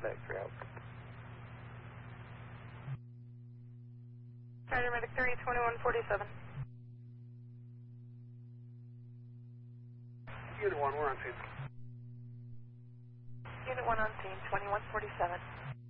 factory out. Paramedic 3, 2147. Unit 1, we're on scene. Unit 1 on scene, 2147.